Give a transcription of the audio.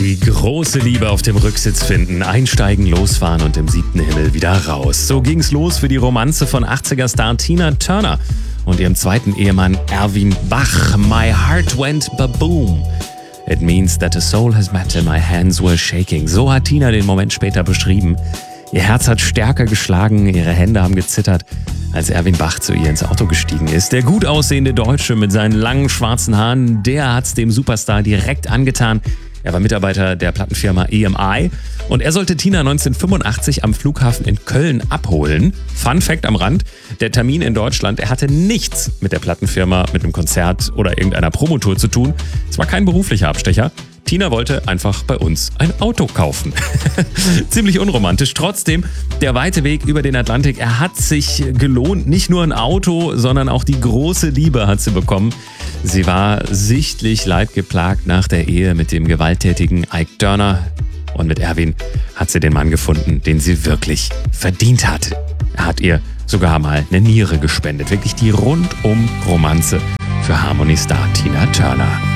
Die große Liebe auf dem Rücksitz finden, einsteigen, losfahren und im 7. Himmel wieder raus. So ging's los für die Romanze von 80er-Star Tina Turner und ihrem zweiten Ehemann Erwin Bach. My heart went ba-boom. It means that a soul has met and my hands were shaking. So hat Tina den Moment später beschrieben. Ihr Herz hat stärker geschlagen, ihre Hände haben gezittert, als Erwin Bach zu ihr ins Auto gestiegen ist. Der gut aussehende Deutsche mit seinen langen schwarzen Haaren, der hat's dem Superstar direkt angetan. Er war Mitarbeiter der Plattenfirma EMI und er sollte Tina 1985 am Flughafen in Köln abholen. Fun Fact am Rand, der Termin in Deutschland, er hatte nichts mit der Plattenfirma, mit einem Konzert oder irgendeiner Promotour zu tun. Es war kein beruflicher Abstecher. Tina wollte einfach bei uns ein Auto kaufen. Ziemlich unromantisch. Trotzdem, der weite Weg über den Atlantik, er hat sich gelohnt. Nicht nur ein Auto, sondern auch die große Liebe hat sie bekommen. Sie war sichtlich leidgeplagt nach der Ehe mit dem gewalttätigen Ike Turner. Und mit Erwin hat sie den Mann gefunden, den sie wirklich verdient hat. Er hat ihr sogar mal eine Niere gespendet. Wirklich die Rundum-Romanze für Harmony-Star Tina Turner.